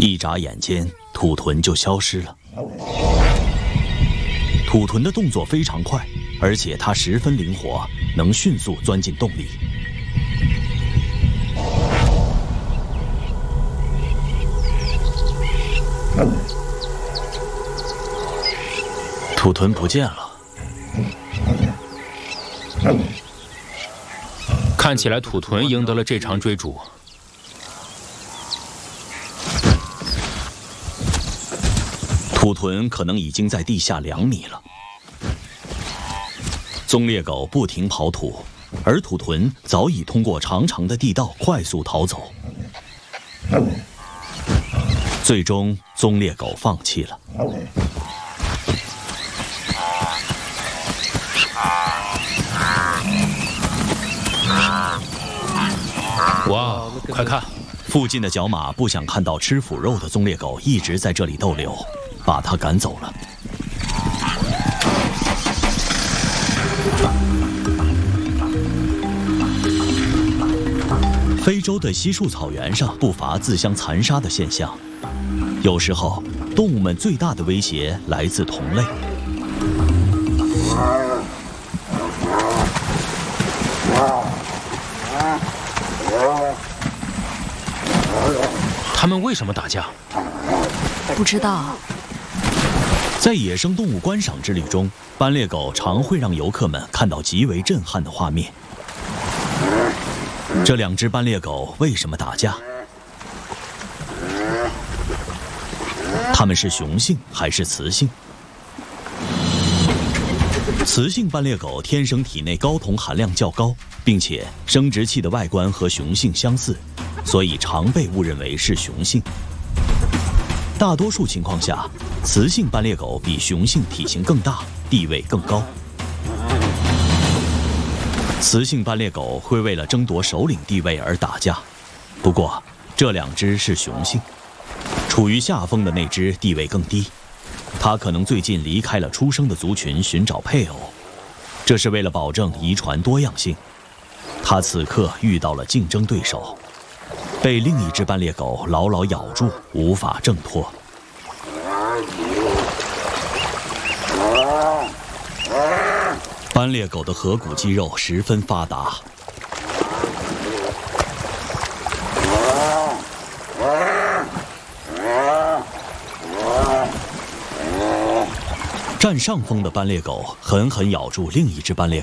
一眨眼间，土豚就消失了。土豚的动作非常快，而且它十分灵活，能迅速钻进洞里。土豚不见了。 看起来土豚赢得了这场追逐。 土豚可能已经在地下2米了。棕猎狗不停刨土，而土豚早已通过长长的地道快速逃走。最终，棕猎狗放弃了。 哇，快看！ 附近的角马不想看到吃腐肉的棕猎狗一直在这里逗留，把它赶走了。非洲的稀树草原上不乏自相残杀的现象，有时候动物们最大的威胁来自同类。 他们为什么打架？ 不知道。 在野生动物观赏之旅中，斑鬣狗常会让游客们看到极为震撼的画面。这2只斑鬣狗为什么打架？它们是雄性还是雌性？雌性斑鬣狗天生体内睾酮含量较高，并且生殖器的外观和雄性相似，所以常被误认为是雄性。大多数情况下，雌性斑鬣狗比雄性体型更大，地位更高。雌性斑鬣狗会为了争夺首领地位而打架，不过这2只是雄性，处于下风的那只地位更低，它可能最近离开了出生的族群寻找配偶，这是为了保证遗传多样性。它此刻遇到了竞争对手，被另一只斑鬣狗牢牢咬住，无法挣脱。斑鬣狗的颌骨肌肉十分发达，占上风的斑鬣狗狠狠咬住另一只斑鬣